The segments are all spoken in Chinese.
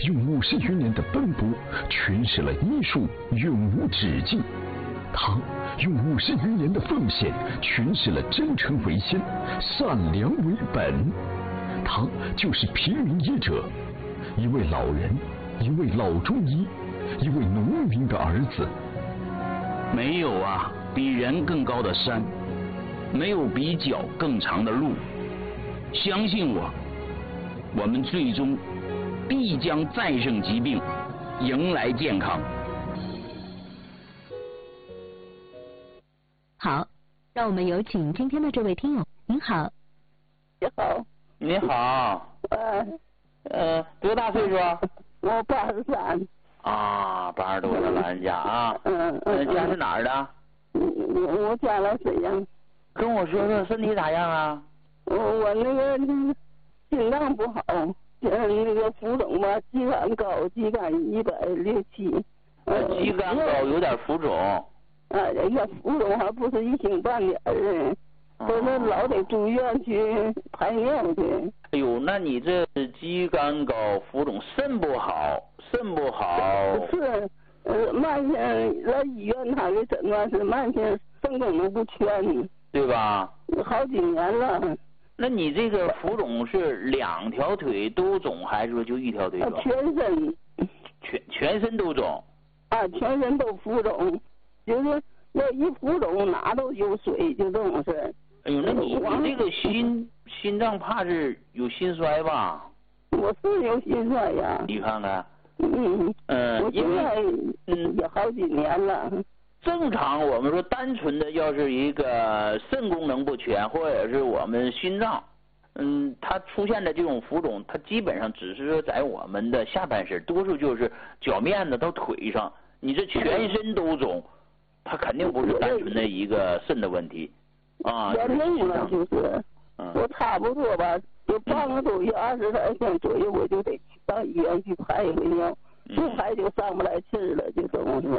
用50余年的奔波诠释了医术永无止境，他用50余年的奉献诠释了真诚为先，善良为本。他就是平民医者，一位老人，一位老中医，一位农民的儿子。 没有啊，比人更高的山，没有比脚更长的路。相信我，我们最终必将战胜疾病，迎来健康。 好，让我们有请今天的这位听友。您好。 你好。 你好。 多大岁数啊？我83。 啊，80多的老人家啊。家是哪儿的？ 我家在沈阳。 跟我说说身体咋样啊？ 我那个心脏不好，那个浮肿吧，肌酐高，肌酐167。 肌酐高有点浮肿。 人家浮肿还不是一星半点儿，都是老得住院去排尿去。 哎呦，那你这肌酐高、浮肿，肾不好。 是，慢性来医院他给诊断是慢性肾功能不全， 对吧？ 好几年了。 那你这个浮肿是2条腿都肿，还是说就1条腿肿？ 全身。 全身都肿。 全身都浮肿，就是要一浮肿哪都有水，就这种事儿。 哎呦，那你这个心脏怕是有心衰吧？ 我是有心衰呀。 你看看。 我现在也好几年了。 正常我们说单纯的要是一个肾功能不全，或者是我们心脏，它出现的这种浮肿，它基本上只是说在我们的下半身，多数就是脚面子到腿上，你这全身都肿，它肯定不是单纯的一个肾的问题啊。 也累了，就是，我差不多吧，就半个多月20来天左右，我就得到医院去排一回尿。不排就上不来气儿了，就这么说。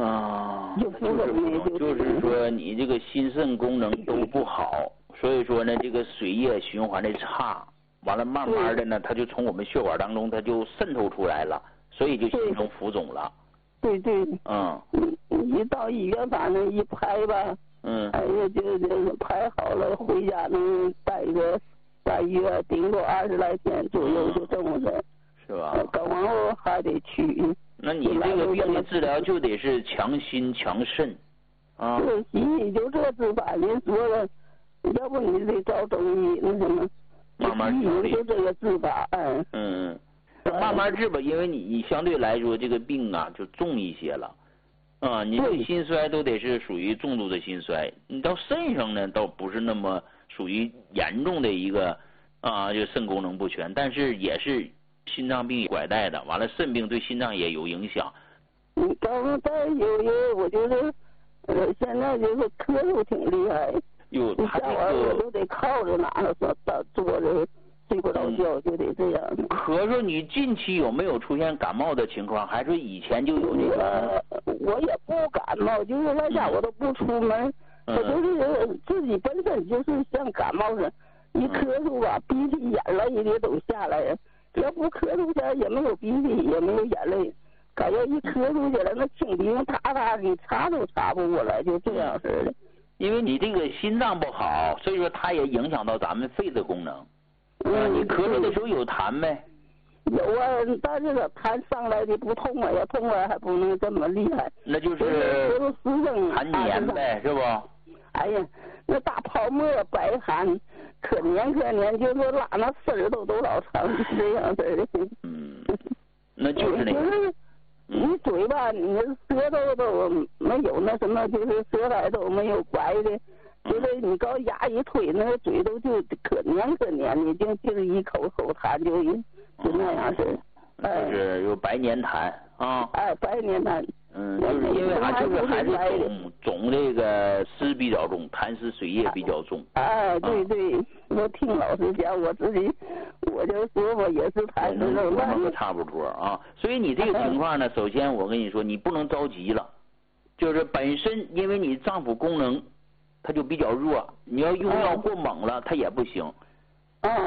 就是说你这个心肾功能都不好，所以说呢，这个水液循环的差，完了慢慢的呢，它就从我们血管当中它就渗透出来了，所以就形成浮肿了。 对。一到医院反正一排吧，哎呀，就排好了，回家能待个3月，顶多20来天左右，就这么事。 是吧？ 搞完后还得去。 那你这个病的治疗就得是强心强肾啊。 是西医就这治法，您说了，要不你得找中医那什么。 慢慢治。 就这个治法， 慢慢治吧，因为你相对来说这个病啊就重一些了，你这心衰都得是属于重度的心衰，你到肾上呢倒不是那么属于严重的一个就肾功能不全，但是也是。心脏病拐带的，完了肾病对心脏也有影响。 刚才有，我觉得现在就是咳嗽挺厉害。他这个我都得靠着哪说坐着睡不着觉，就得这样。 咳嗽，你近期有没有出现感冒的情况？还是以前就有这个？ 我也不感冒，就是在家我都不出门，我就是自己本身就是像感冒似的，一咳嗽吧，鼻涕眼泪也都下来。要不咳嗽起来也没有鼻涕，也没有眼泪，感觉一咳嗽起来那清鼻子哒哒的，擦都擦不过来，就这样似的。 因为你这个心脏不好，所以说它也影响到咱们肺的功能。你咳嗽的时候有痰没？ 有啊，但是这痰上来的不痛啊，要痛啊还不能这么厉害。 那就是痰黏呗，是不？ 哎呀，那大泡沫白痰。可黏，就说拉那丝儿都老长，这样式的。 那就是那个。 你嘴巴，你舌头都没有那什么，就是舌苔都没有白的，就是你高牙一推，那个嘴都就可黏，你就是一口痰就那样式的。就是有白黏痰啊。 白黏痰。 就是因为它就是还是总这个湿比较重，痰湿水液比较重。 对，我听老师讲，我自己我就说我也是痰湿重， 我们差不多啊。所以你这个情况呢，首先我跟你说，你不能着急了，就是本身因为你脏腑功能它就比较弱，你要用药过猛了它也不行。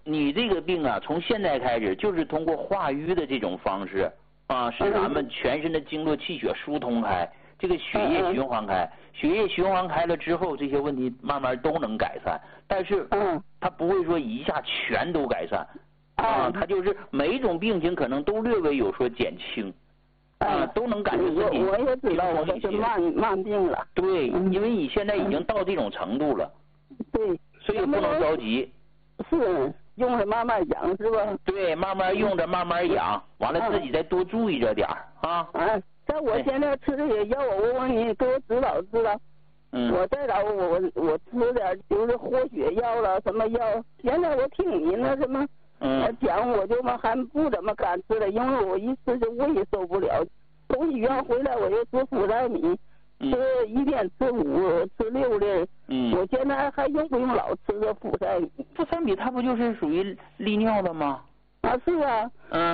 你这个病啊，从现在开始就是通过化瘀的这种方式啊，使咱们全身的经络气血疏通开，这个血液循环开，血液循环开了之后，这些问题慢慢都能改善。但是，它不会说一下全都改善啊，它就是每一种病情可能都略微有所减轻。都能感觉自己。 我也知道我这是慢病了。 对，因为你现在已经到这种程度了。 对。 所以不能着急。 是，用着慢慢养是吧？ 对，慢慢用着，慢慢养，完了自己再多注意着点啊。 在我现在吃这些药，我问你给我指导指导。我再找我吃点就是活血药了，什么药？现在我听你那什么。讲我就还不怎么敢吃了，因为我一吃就胃受不了。从医院回来我又吃福赛米，吃一天吃5吃6粒。我现在还用不用老吃这福赛米？ 福赛米它不就是属于利尿的吗？ 是啊。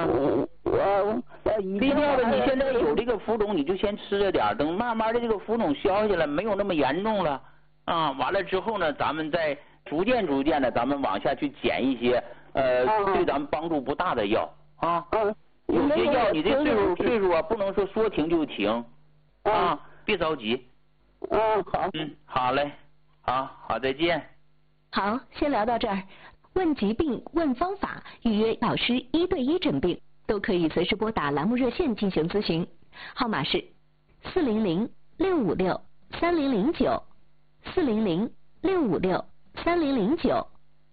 利尿的你现在有这个浮肿，你就先吃着点，等慢慢的这个浮肿消下来，没有那么严重了完了之后呢，咱们再逐渐的咱们往下去减一些。对咱们帮助不大的药有些药你这岁数不能说停就停别着急。 好。 好嘞，好，再见。 好，先聊到这儿。问疾病、问方法、预约老师1对1诊病，都可以随时拨打栏目热线进行咨询，号码是400-656-3009，400-656-3009。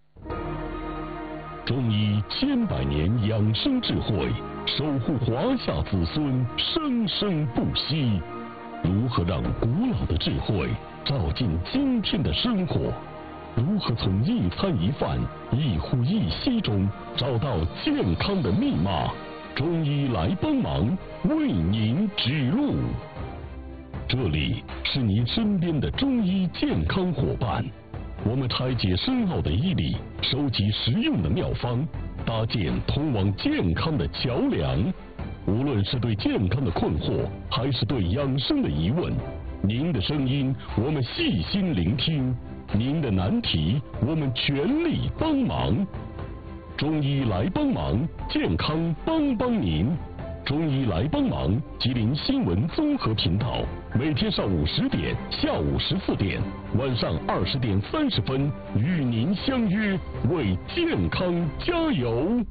中医千百年养生智慧，守护华夏子孙生生不息。如何让古老的智慧照进今天的生活？如何从一餐一饭、一呼一吸中找到健康的密码？中医来帮忙，为您指路。这里是您身边的中医健康伙伴。我们拆解深奥的医理，收集实用的妙方，搭建通往健康的桥梁。无论是对健康的困惑，还是对养生的疑问，您的声音我们细心聆听，您的难题我们全力帮忙。中医来帮忙，健康帮您。中医来帮忙，吉林新闻综合频道，每天上午10点、下午14点、晚上20点30分，与您相约，为健康加油。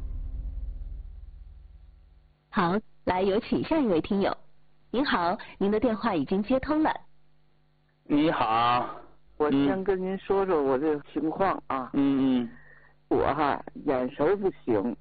好，来有请下一位听友。您好，您的电话已经接通了。 你好， 我先跟您说说我这个情况啊。我眼神不行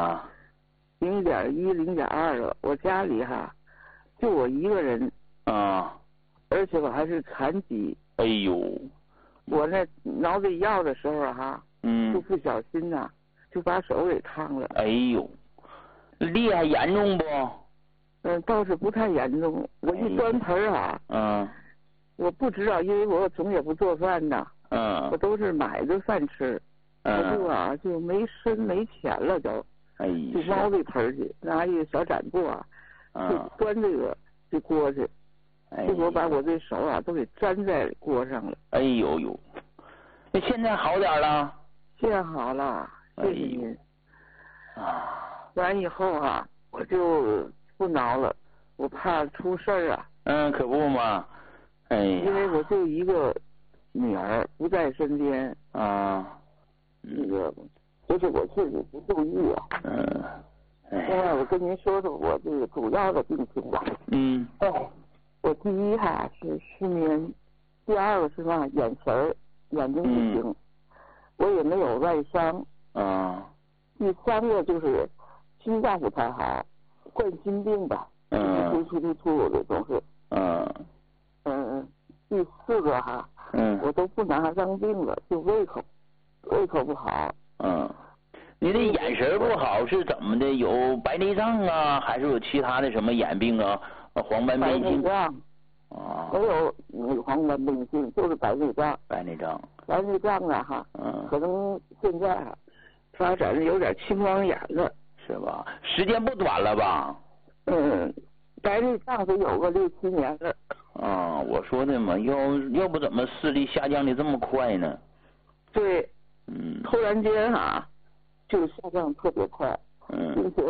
0.1、0.2了，我家里就我一个人而且我还是残疾。 哎呦， 我那挠这药的时候就不小心就把手给烫了。 哎呦，厉害严重不？ 倒是不太严重。我一端盆我不知道，因为我总也不做饭我都是买的饭吃。我就没钱了就猫这盆去，拿一个小展布就端这锅去，结果把我这手都给粘在锅上了。 哎呦呦，那现在好点了？ 现在好了，谢谢您。完以后我就不挠了，我怕出事儿可不嘛。 因为我就一个女儿不在身边那个就是我自己不注意现在我跟您说说我这个主要的病情吧。我第一是失眠，第二个是眼睛不行，我也没有外伤第三个就是心脏不太好，冠心病吧，突的总是第四个我都不拿当病了，就胃口不好。 你的眼神不好是怎么的？有白内障还是有其他的什么眼病黄斑变性？ 白内障没有黄斑变性，就是白内障。白内障可能现在发展的有点青光眼了， 是吧？时间不短了吧？ 白内障得有个6、7年了。 我说的嘛，要不怎么视力下降的这么快呢？ 对。突然间就下降特别快，并且